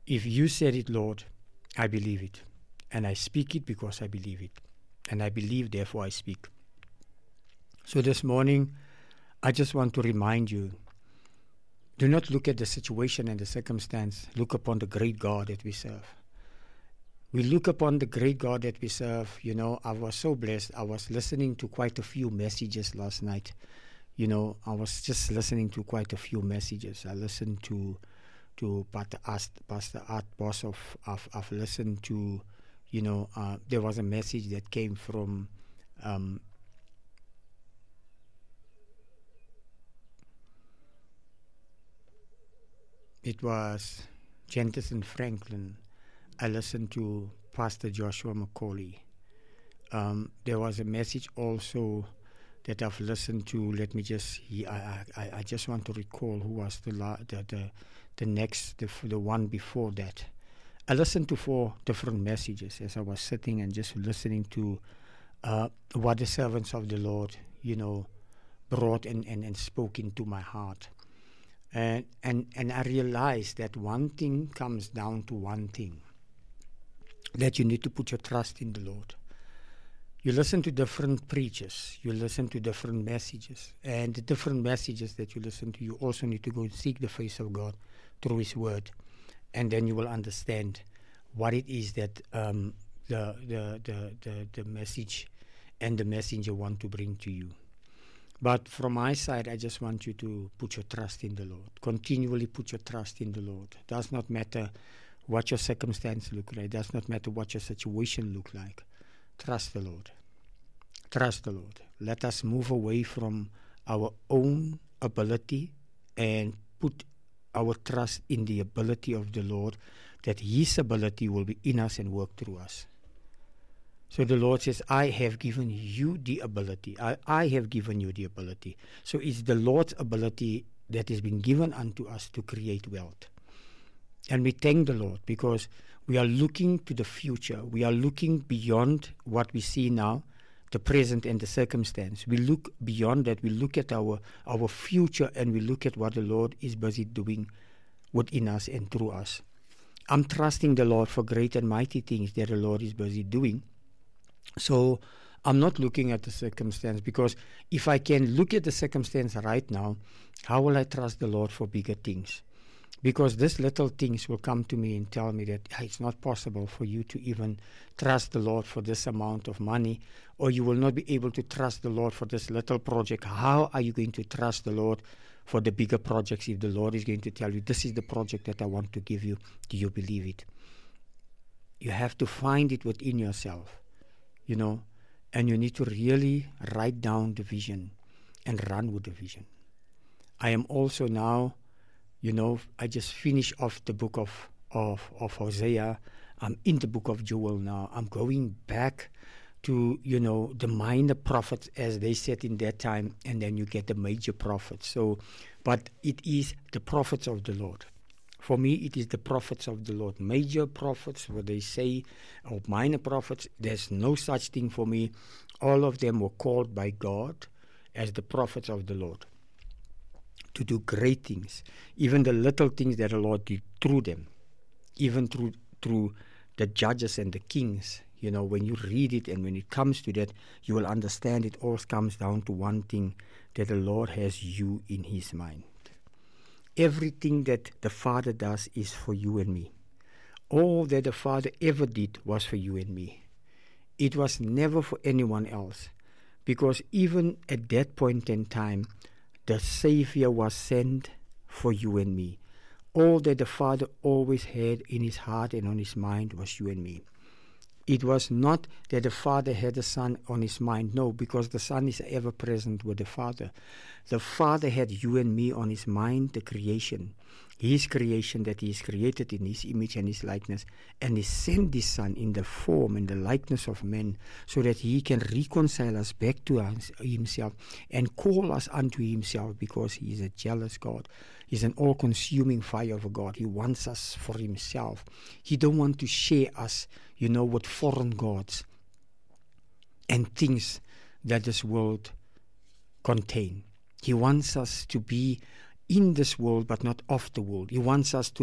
If you said it, Lord, I believe it. And I speak it because I believe it. And I believe, therefore I speak. So this morning, I just want to remind you, do not look at the situation and the circumstance. Look upon the great God that we serve. We look upon the great God that we serve. You know, I was so blessed. I was listening to quite a few messages last night. You know, I was just listening to quite a few messages. I listened to Pastor Art Boshoff. I've listened to, you know, there was a message that came from it was Jentezen Franklin. I listened to Pastor Joshua McCauley. There was a message also that I've listened to. Let me just, I just want to recall who was the one before that. I listened to 4 different messages as I was sitting and just listening to what the servants of the Lord, you know, brought and spoke into my heart. And I realized that one thing comes down to one thing, that you need to put your trust in the Lord. You listen to different preachers, you listen to different messages, and the different messages that you listen to, you also need to go and seek the face of God through His Word, and then you will understand what it is that the message and the messenger want to bring to you. But from my side, I just want you to put your trust in the Lord. Continually put your trust in the Lord. It does not matter what your circumstance look like. It does not matter what your situation look like. Trust the Lord. Trust the Lord. Let us move away from our own ability and put our trust in the ability of the Lord, that His ability will be in us and work through us. So the Lord says, I have given you the ability. I have given you the ability. So it's the Lord's ability that has been given unto us to create wealth. And we thank the Lord because we are looking to the future. We are looking beyond what we see now, the present and the circumstance. We look beyond that. We look at our future, and we look at what the Lord is busy doing within us and through us. I'm trusting the Lord for great and mighty things that the Lord is busy doing. So I'm not looking at the circumstance, because if I can look at the circumstance right now, how will I trust the Lord for bigger things? Because these little things will come to me and tell me that it's not possible for you to even trust the Lord for this amount of money, or you will not be able to trust the Lord for this little project. How are you going to trust the Lord for the bigger projects if the Lord is going to tell you, this is the project that I want to give you? Do you believe it? You have to find it within yourself, you know, and you need to really write down the vision and run with the vision. I am also now, you know, I just finished off the book of Hosea. I'm in the book of Joel now. I'm going back to, you know, the minor prophets, as they said in that time, and then you get the major prophets. So, but it is the prophets of the Lord. For me, it is the prophets of the Lord. Major prophets, what they say, or minor prophets, there's no such thing for me. All of them were called by God as the prophets of the Lord to do great things, even the little things that the Lord did through them, even through the judges and the kings. You know, when you read it and when it comes to that, you will understand it all comes down to one thing, that the Lord has you in His mind. Everything that the Father does is for you and me. All that the Father ever did was for you and me. It was never for anyone else, because even at that point in time, the Savior was sent for you and me. All that the Father always had in His heart and on His mind was you and me. It was not that the Father had the Son on His mind. No, because the Son is ever present with the Father. The Father had you and me on His mind, the creation. His creation that He has created in His image and His likeness. And He sent His Son in the form and the likeness of men, so that He can reconcile us back to Himself and call us unto Himself, because He is a jealous God. He's an all-consuming fire of a God. He wants us for Himself. He don't want to share us, you know, with foreign gods and things that this world contain. He wants us to be in this world, but not of the world. He wants us to